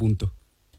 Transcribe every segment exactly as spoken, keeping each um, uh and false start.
punto.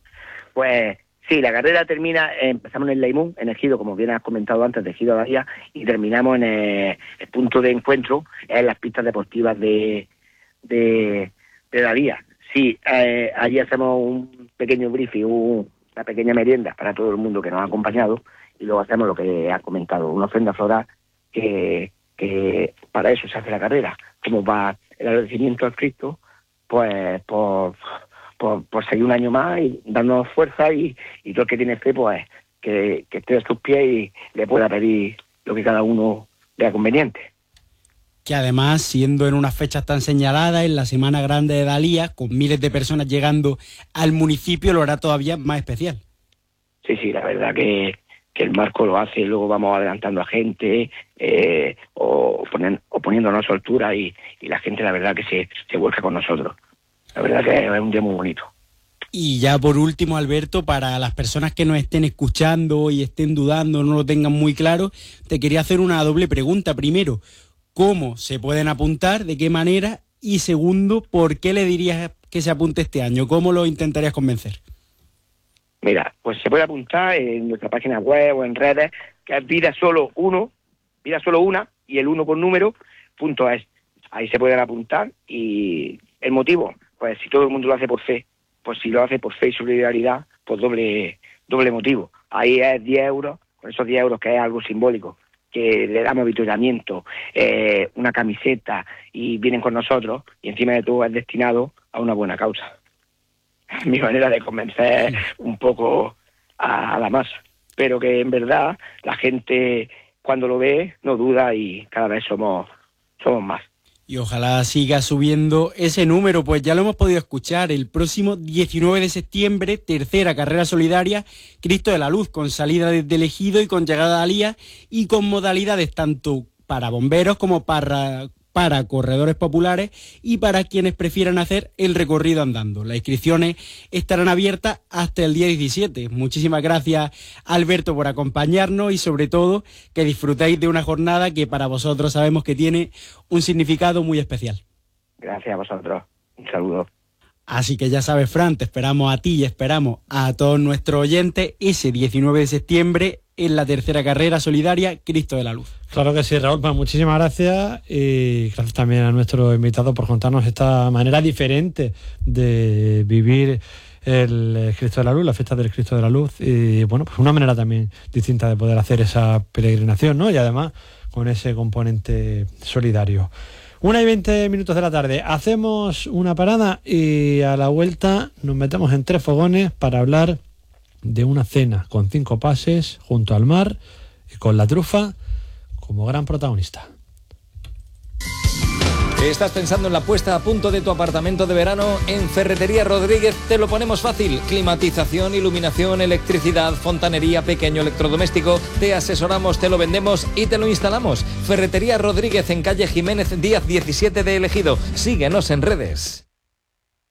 Pues sí, la carrera termina, eh, empezamos en el Laimún, en Ejido, como bien has comentado antes, de Ejido a Bahía, y terminamos en el, el punto de encuentro, en las pistas deportivas de, de, de Dalía. Sí, eh, allí hacemos un pequeño briefing, un, una pequeña merienda para todo el mundo que nos ha acompañado, y luego hacemos lo que ha comentado, una ofrenda floral que, que para eso se hace la carrera, como va el agradecimiento al Cristo, pues por, por, por seguir un año más y darnos fuerza, y, y todo el que tiene fe, pues que, que esté a sus pies y le pueda pedir lo que cada uno vea conveniente. Que además, siendo en unas fechas tan señaladas, en la Semana Grande de Dalía, con miles de personas llegando al municipio, lo hará todavía más especial. Sí, sí, la verdad que, que el marco lo hace, luego vamos adelantando a gente, eh, o, ponen, o poniéndonos a su altura, y, y la gente, la verdad, que se, se vuelca con nosotros. La verdad que es un día muy bonito. Y ya por último, Alberto, para las personas que nos estén escuchando y estén dudando, no lo tengan muy claro, te quería hacer una doble pregunta. Primero, ¿cómo se pueden apuntar? ¿De qué manera? Y segundo, ¿por qué le dirías que se apunte este año? ¿Cómo lo intentarías convencer? Mira, pues se puede apuntar en nuestra página web o en redes, que es Vida Solo Uno, Vida Solo Una, y el uno con número, punto es. Ahí se pueden apuntar, y el motivo, pues si todo el mundo lo hace por fe, pues si lo hace por fe y solidaridad, pues doble, doble motivo. Ahí es diez euros, con esos diez euros, que es algo simbólico, que le damos avituallamiento, eh, una camiseta, y vienen con nosotros, y encima de todo es destinado a una buena causa. Mi manera de convencer un poco a, a la masa, pero que en verdad la gente cuando lo ve no duda, y cada vez somos, somos más. Y ojalá siga subiendo ese número, pues ya lo hemos podido escuchar. El próximo diecinueve de septiembre, tercera carrera solidaria, Cristo de la Luz, con salida desde el Ejido y con llegada a Dalía, y con modalidades tanto para bomberos como para, para corredores populares y para quienes prefieran hacer el recorrido andando. Las inscripciones estarán abiertas hasta el día diecisiete. Muchísimas gracias, Alberto, por acompañarnos, y sobre todo que disfrutéis de una jornada que para vosotros sabemos que tiene un significado muy especial. Gracias a vosotros. Un saludo. Así que ya sabes, Fran, te esperamos a ti y esperamos a todos nuestros oyentes ese diecinueve de septiembre en la tercera carrera solidaria Cristo de la Luz. Claro que sí, Raúl, pues muchísimas gracias, y gracias también a nuestro invitado por contarnos esta manera diferente de vivir el Cristo de la Luz, la fiesta del Cristo de la Luz, y bueno, pues una manera también distinta de poder hacer esa peregrinación, ¿no? Y además con ese componente solidario. Una y veinte minutos de la tarde, hacemos una parada y a la vuelta nos metemos en Tres Fogones para hablar de una cena con cinco pases junto al mar y con la trufa como gran protagonista. ¿Estás pensando en la puesta a punto de tu apartamento de verano? En Ferretería Rodríguez te lo ponemos fácil. Climatización, iluminación, electricidad, fontanería, pequeño electrodoméstico. Te asesoramos, te lo vendemos y te lo instalamos. Ferretería Rodríguez en calle Jiménez Díaz diecisiete de El Ejido. Síguenos en redes.